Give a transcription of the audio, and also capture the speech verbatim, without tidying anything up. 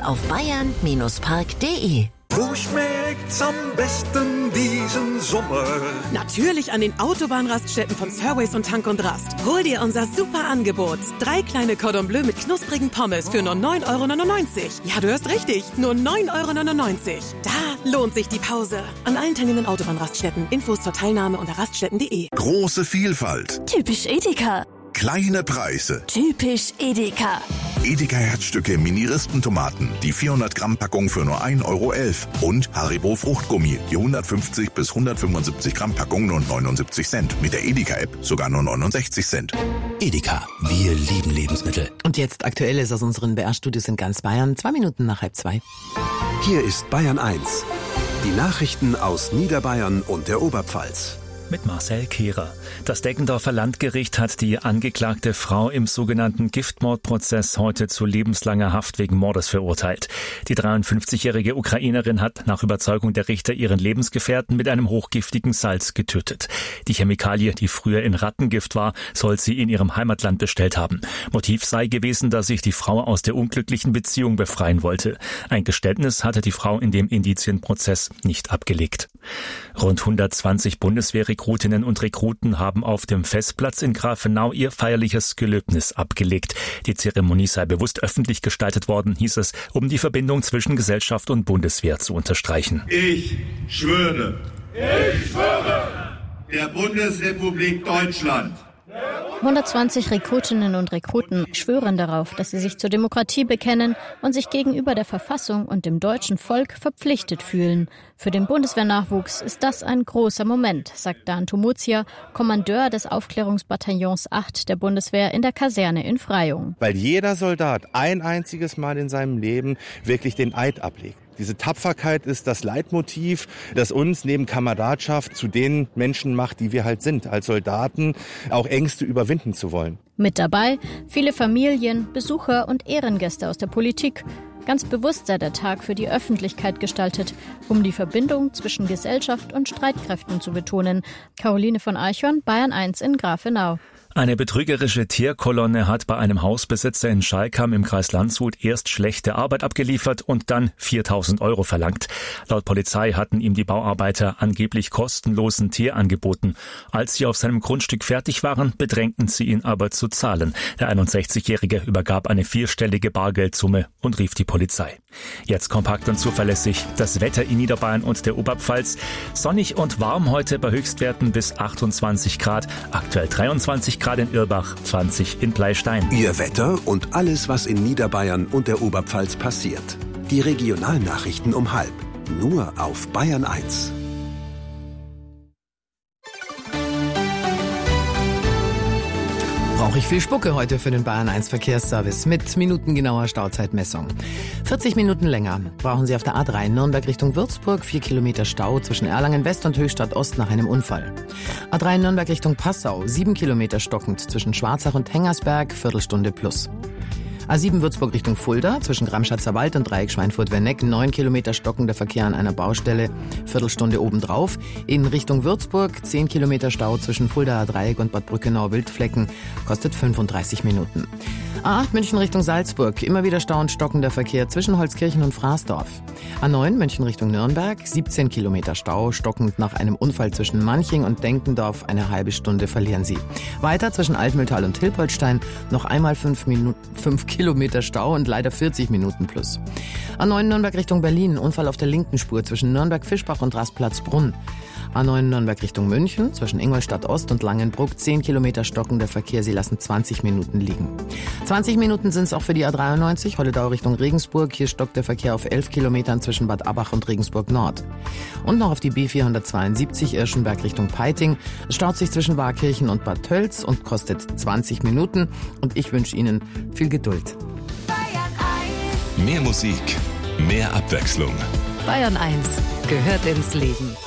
auf bayern Park punkt de. Wo schmeckt's am besten diesen Sommer? Natürlich an den Autobahnraststätten von Surways und Tank und Rast. Hol dir unser super Angebot. Drei kleine Cordon Bleu mit knusprigen Pommes für nur neun Euro neunundneunzig. Ja, du hörst richtig, nur neun Euro neunundneunzig. Da lohnt sich die Pause. An allen teilnehmenden Autobahnraststätten. Infos zur Teilnahme unter raststätten punkt de. Große Vielfalt. Typisch Edeka. Kleine Preise. Typisch Edeka. Edeka Herzstücke Mini-Rispentomaten, die vierhundert Gramm Packung für nur ein Euro elf. Und Haribo Fruchtgummi, die hundertfünfzig bis hundertfünfundsiebzig Gramm Packung nur neunundsiebzig Cent. Mit der Edeka-App sogar nur neunundsechzig Cent. Edeka, wir lieben Lebensmittel. Und jetzt Aktuelles aus unseren B R-Studios in ganz Bayern. Zwei Minuten nach halb zwei. Hier ist Bayern eins. Die Nachrichten aus Niederbayern und der Oberpfalz. Mit Marcel Kehrer. Das Deggendorfer Landgericht hat die angeklagte Frau im sogenannten Giftmordprozess heute zu lebenslanger Haft wegen Mordes verurteilt. Die dreiundfünfzigjährige Ukrainerin hat nach Überzeugung der Richter ihren Lebensgefährten mit einem hochgiftigen Salz getötet. Die Chemikalie, die früher in Rattengift war, soll sie in ihrem Heimatland bestellt haben. Motiv sei gewesen, dass sich die Frau aus der unglücklichen Beziehung befreien wollte. Ein Geständnis hatte die Frau in dem Indizienprozess nicht abgelegt. Rund hundertzwanzig Bundeswehrrekrutinnen und Rekruten haben auf dem Festplatz in Grafenau ihr feierliches Gelöbnis abgelegt. Die Zeremonie sei bewusst öffentlich gestaltet worden, hieß es, um die Verbindung zwischen Gesellschaft und Bundeswehr zu unterstreichen. Ich schwöre. Ich schwöre. Der Bundesrepublik Deutschland. hundertzwanzig Rekrutinnen und Rekruten schwören darauf, dass sie sich zur Demokratie bekennen und sich gegenüber der Verfassung und dem deutschen Volk verpflichtet fühlen. Für den Bundeswehrnachwuchs ist das ein großer Moment, sagt Dan Tomuzia, Kommandeur des Aufklärungsbataillons acht der Bundeswehr in der Kaserne in Freyung. Weil jeder Soldat ein einziges Mal in seinem Leben wirklich den Eid ablegt. Diese Tapferkeit ist das Leitmotiv, das uns neben Kameradschaft zu den Menschen macht, die wir halt sind, als Soldaten, auch Ängste überwinden zu wollen. Mit dabei viele Familien, Besucher und Ehrengäste aus der Politik. Ganz bewusst sei der Tag für die Öffentlichkeit gestaltet, um die Verbindung zwischen Gesellschaft und Streitkräften zu betonen. Caroline von Eichhorn, Bayern eins in Grafenau. Eine betrügerische Tierkolonne hat bei einem Hausbesitzer in Schalkam im Kreis Landshut erst schlechte Arbeit abgeliefert und dann viertausend Euro verlangt. Laut Polizei hatten ihm die Bauarbeiter angeblich kostenlosen Tee angeboten. Als sie auf seinem Grundstück fertig waren, bedrängten sie ihn aber zu zahlen. Der einundsechzigjährige übergab eine vierstellige Bargeldsumme und rief die Polizei. Jetzt kompakt und zuverlässig das Wetter in Niederbayern und der Oberpfalz. Sonnig und warm heute bei Höchstwerten bis achtundzwanzig Grad, aktuell dreiundzwanzig Grad in Irbach, zwanzig in Bleistein. Ihr Wetter und alles, was in Niederbayern und der Oberpfalz passiert. Die Regionalnachrichten um halb. Nur auf Bayern eins. Brauche ich viel Spucke heute für den Bayern eins Verkehrsservice mit minutengenauer Stauzeitmessung. vierzig Minuten länger brauchen Sie auf der A drei Nürnberg Richtung Würzburg, vier Kilometer Stau zwischen Erlangen West und Höchstadt Ost nach einem Unfall. A drei Nürnberg Richtung Passau, sieben Kilometer stockend zwischen Schwarzach und Hengersberg, Viertelstunde plus. A sieben Würzburg Richtung Fulda, zwischen Gramschatzer Wald und Dreieck Schweinfurt-Werneck, neun Kilometer stockender Verkehr an einer Baustelle, Viertelstunde obendrauf. In Richtung Würzburg, zehn Kilometer Stau zwischen Fuldaer Dreieck und Bad Brückenau-Wildflecken, kostet fünfunddreißig Minuten. A acht München Richtung Salzburg, immer wieder Stau und stockender Verkehr zwischen Holzkirchen und Fraßdorf. A neun München Richtung Nürnberg, siebzehn Kilometer Stau, stockend nach einem Unfall zwischen Manching und Denkendorf, eine halbe Stunde verlieren Sie. Weiter zwischen Altmühltal und Hilpoltstein, noch einmal fünf Minuten, fünf Kilometer Stau und leider vierzig Minuten plus. A neun Nürnberg Richtung Berlin, Unfall auf der linken Spur zwischen Nürnberg-Fischbach und Rastplatzbrunn. A neun Nürnberg Richtung München, zwischen Ingolstadt Ost und Langenbruck, zehn Kilometer stockender Verkehr, Sie lassen zwanzig Minuten liegen. zwanzig Minuten sind es auch für die A dreiundneunzig, Holledau Richtung Regensburg, hier stockt der Verkehr auf elf Kilometern zwischen Bad Abbach und Regensburg Nord. Und noch auf die B vierhundertzweiundsiebzig Irschenberg Richtung Peiting, es staut sich zwischen Waakirchen und Bad Tölz und kostet zwanzig Minuten und ich wünsche Ihnen viel Geduld. Mehr Musik, mehr Abwechslung. Bayern eins gehört ins Leben.